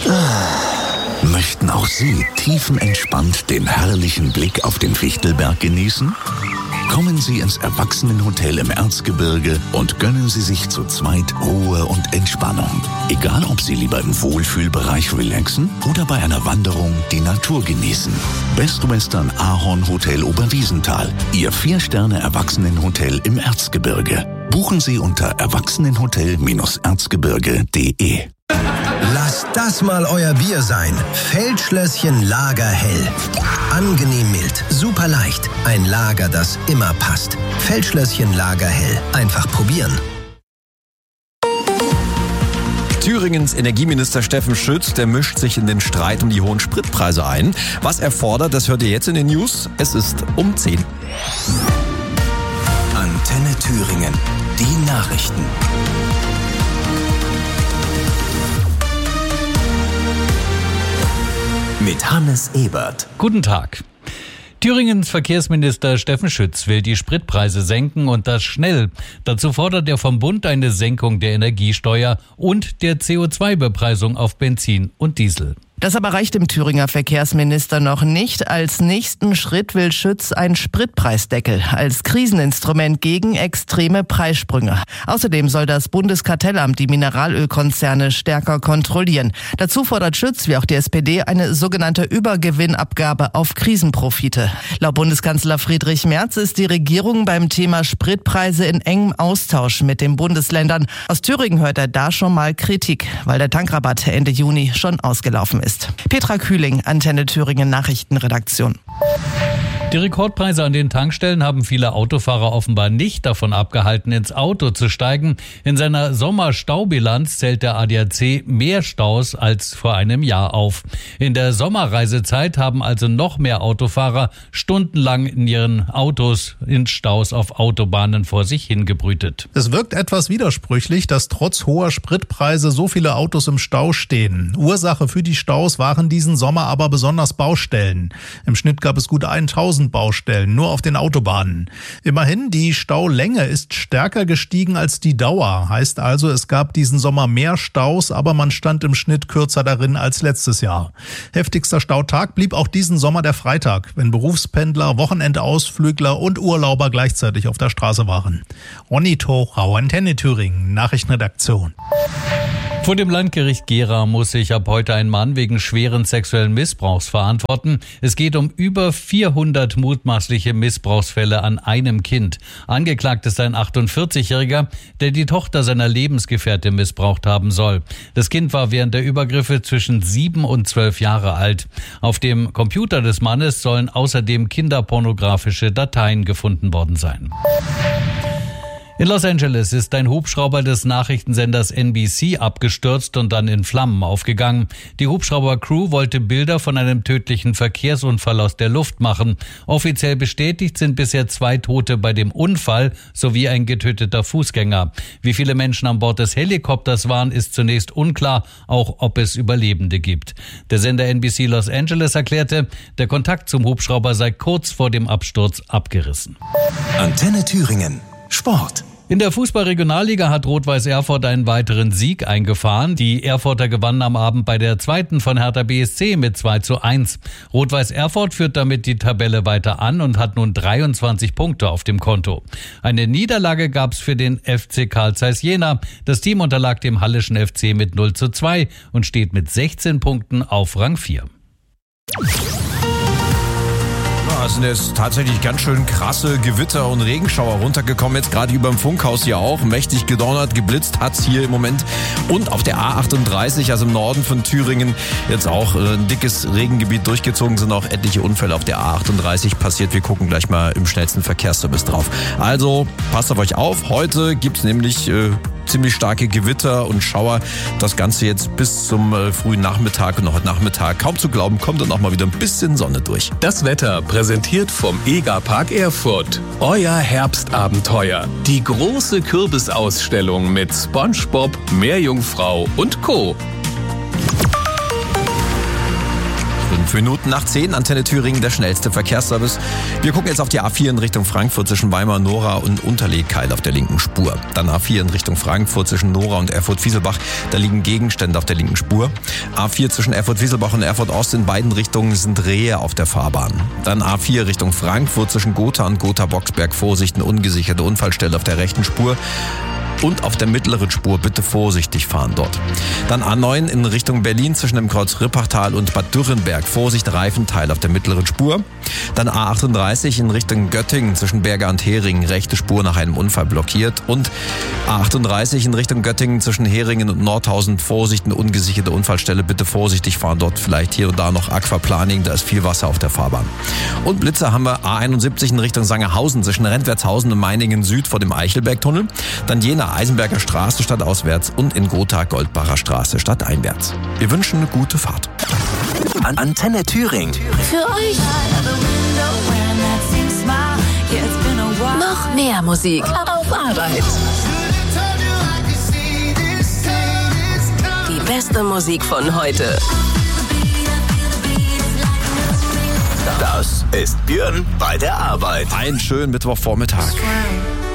Möchten auch Sie tiefenentspannt den herrlichen Blick auf den Fichtelberg genießen? Kommen Sie ins Erwachsenenhotel im Erzgebirge und gönnen Sie sich zu zweit Ruhe und Entspannung. Egal, ob Sie lieber im Wohlfühlbereich relaxen oder bei einer Wanderung die Natur genießen. Best Western Ahorn Hotel Oberwiesenthal, Ihr 4-Sterne-Erwachsenenhotel im Erzgebirge. Buchen Sie unter erwachsenenhotel-erzgebirge.de. Lasst das mal euer Bier sein. Feldschlösschen Lagerhell. Angenehm mild, super leicht. Ein Lager, das immer passt. Feldschlösschen Lagerhell. Einfach probieren. Thüringens Energieminister Steffen Schütz, der mischt sich in den Streit um die hohen Spritpreise ein. Was er fordert, das hört ihr jetzt in den News. Es ist um 10. Antenne Thüringen. Die Nachrichten. Mit Hannes Ebert. Guten Tag. Thüringens Verkehrsminister Steffen Schütz will die Spritpreise senken und das schnell. Dazu fordert er vom Bund eine Senkung der Energiesteuer und der CO2-Bepreisung auf Benzin und Diesel. Das aber reicht dem Thüringer Verkehrsminister noch nicht. Als nächsten Schritt will Schütz einen Spritpreisdeckel als Kriseninstrument gegen extreme Preissprünge. Außerdem soll das Bundeskartellamt die Mineralölkonzerne stärker kontrollieren. Dazu fordert Schütz, wie auch die SPD, eine sogenannte Übergewinnabgabe auf Krisenprofite. Laut Bundeskanzler Friedrich Merz ist die Regierung beim Thema Spritpreise in engem Austausch mit den Bundesländern. Aus Thüringen hört er da schon mal Kritik, weil der Tankrabatt Ende Juni schon ausgelaufen ist. Petra Kühling, Antenne Thüringen Nachrichtenredaktion. Die Rekordpreise an den Tankstellen haben viele Autofahrer offenbar nicht davon abgehalten, ins Auto zu steigen. In seiner Sommerstaubilanz zählt der ADAC mehr Staus als vor einem Jahr auf. In der Sommerreisezeit haben also noch mehr Autofahrer stundenlang in ihren Autos in Staus auf Autobahnen vor sich hingebrütet. Es wirkt etwas widersprüchlich, dass trotz hoher Spritpreise so viele Autos im Stau stehen. Ursache für die Staus waren diesen Sommer aber besonders Baustellen. Im Schnitt gab es gut 1000 Baustellen, nur auf den Autobahnen. Immerhin, die Staulänge ist stärker gestiegen als die Dauer. Heißt also, es gab diesen Sommer mehr Staus, aber man stand im Schnitt kürzer darin als letztes Jahr. Heftigster Stautag blieb auch diesen Sommer der Freitag, wenn Berufspendler, Wochenendausflügler und Urlauber gleichzeitig auf der Straße waren. Ronny Tochau, Antenne Thüringen, Nachrichtenredaktion. Vor dem Landgericht Gera muss sich ab heute ein Mann wegen schweren sexuellen Missbrauchs verantworten. Es geht um über 400 mutmaßliche Missbrauchsfälle an einem Kind. Angeklagt ist ein 48-Jähriger, der die Tochter seiner Lebensgefährtin missbraucht haben soll. Das Kind war während der Übergriffe zwischen 7 und 12 Jahre alt. Auf dem Computer des Mannes sollen außerdem kinderpornografische Dateien gefunden worden sein. In Los Angeles ist ein Hubschrauber des Nachrichtensenders NBC abgestürzt und dann in Flammen aufgegangen. Die Hubschrauber-Crew wollte Bilder von einem tödlichen Verkehrsunfall aus der Luft machen. Offiziell bestätigt sind bisher 2 Tote bei dem Unfall sowie ein getöteter Fußgänger. Wie viele Menschen an Bord des Helikopters waren, ist zunächst unklar, auch ob es Überlebende gibt. Der Sender NBC Los Angeles erklärte, der Kontakt zum Hubschrauber sei kurz vor dem Absturz abgerissen. Antenne Thüringen. Sport. In der Fußball-Regionalliga hat Rot-Weiß Erfurt einen weiteren Sieg eingefahren. Die Erfurter gewannen am Abend bei der zweiten von Hertha BSC mit 2:1. Rot-Weiß Erfurt führt damit die Tabelle weiter an und hat nun 23 Punkte auf dem Konto. Eine Niederlage gab es für den FC Carl Zeiss Jena. Das Team unterlag dem Halleschen FC mit 0:2 und steht mit 16 Punkten auf Rang 4. Es sind jetzt tatsächlich ganz schön krasse Gewitter und Regenschauer runtergekommen. Jetzt gerade über dem Funkhaus hier auch. Mächtig gedonnert, geblitzt hat's hier im Moment. Und auf der A38, also im Norden von Thüringen, jetzt auch ein dickes Regengebiet durchgezogen. Sind auch etliche Unfälle auf der A38 passiert. Wir gucken gleich mal im schnellsten Verkehrsservice drauf. Also passt auf euch auf. Heute gibt's nämlich ziemlich starke Gewitter und Schauer. Das Ganze jetzt bis zum frühen Nachmittag und noch heute Nachmittag. Kaum zu glauben, kommt dann auch mal wieder ein bisschen Sonne durch. Das Wetter präsentiert vom EGA-Park Erfurt. Euer Herbstabenteuer. Die große Kürbisausstellung mit SpongeBob, Meerjungfrau und Co. 5 Minuten nach 10, Antenne Thüringen, der schnellste Verkehrsservice. Wir gucken jetzt auf die A4 in Richtung Frankfurt zwischen Weimar, Nora und Unterlegkeil auf der linken Spur. Dann A4 in Richtung Frankfurt zwischen Nora und Erfurt-Wieselbach, da liegen Gegenstände auf der linken Spur. A4 zwischen Erfurt-Wieselbach und Erfurt-Ost, in beiden Richtungen sind Rehe auf der Fahrbahn. Dann A4 Richtung Frankfurt zwischen Gotha und Gotha-Boxberg, Vorsicht, eine ungesicherte Unfallstelle auf der rechten Spur. Und auf der mittleren Spur bitte vorsichtig fahren dort. Dann A9 in Richtung Berlin zwischen dem Kreuz Rippachtal und Bad Dürrenberg. Vorsicht, Reifenteil auf der mittleren Spur. Dann A38 in Richtung Göttingen zwischen Berger und Heringen. Rechte Spur nach einem Unfall blockiert. Und A38 in Richtung Göttingen zwischen Heringen und Nordhausen. Vorsicht, eine ungesicherte Unfallstelle. Bitte vorsichtig fahren dort. Vielleicht hier und da noch Aquaplaning. Da ist viel Wasser auf der Fahrbahn. Und Blitzer haben wir A71 in Richtung Sangerhausen zwischen Rentwertshausen und Meiningen Süd vor dem Eichelbergtunnel. Dann Jena Eisenberger Straße stadtauswärts und in Gotha Goldbacher Straße stadteinwärts. Wir wünschen eine gute Fahrt. Antenne Thüringen. Für euch. Noch mehr Musik auf Arbeit. Die beste Musik von heute. Das ist Björn bei der Arbeit. Einen schönen Mittwochvormittag.